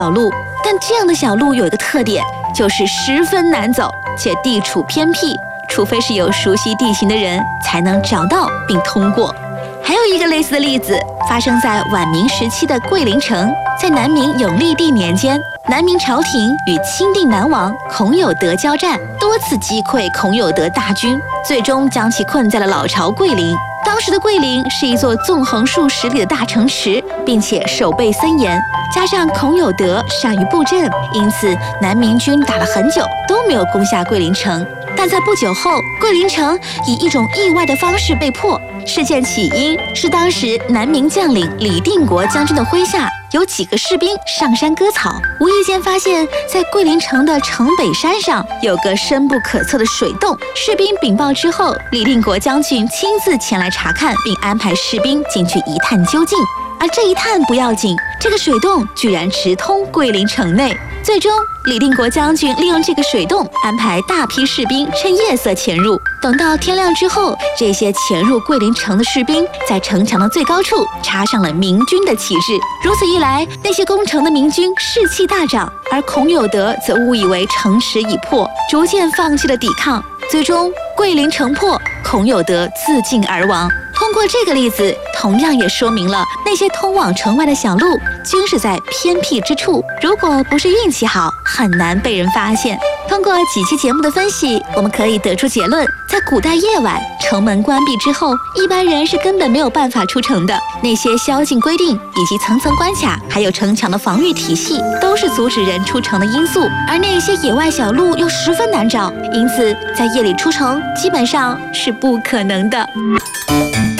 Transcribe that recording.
路，但这样的小路有一个特点，就是十分难走，且地处偏僻，除非是有熟悉地形的人才能找到并通过。还有一个类似的例子发生在晚明时期的桂林城，在南明永历帝年间，南明朝廷与钦定南王孔有德交战，多次击溃孔有德大军，最终将其困在了老巢桂林。当时的桂林是一座纵横数十里的大城池，并且守备森严，加上孔有德善于布阵，因此南明军打了很久都没有攻下桂林城。但在不久后，桂林城以一种意外的方式被破。事件起因是当时南明将领李定国将军的麾下有几个士兵上山割草，无意间发现，在桂林城的城北山上有个深不可测的水洞。士兵禀报之后，李定国将军亲自前来查看，并安排士兵进去一探究竟。而这一探不要紧，这个水洞居然直通桂林城内。最终，李定国将军利用这个水洞，安排大批士兵趁夜色潜入。等到天亮之后，这些潜入桂林城的士兵在城墙的最高处插上了明军的旗帜。如此一来，那些攻城的明军士气大涨，而孔有德则误以为城池已破，逐渐放弃了抵抗。最终，桂林城破，孔有德自尽而亡。通过这个例子，同样也说明了那些通往城外的小路均是在偏僻之处，如果不是运气好，很难被人发现。通过几期节目的分析，我们可以得出结论，在古代夜晚城门关闭之后，一般人是根本没有办法出城的。那些宵禁规定以及层层关卡，还有城墙的防御体系，都是阻止人出城的因素。而那些野外小路又十分难找，因此在夜里出城基本上是不可能的。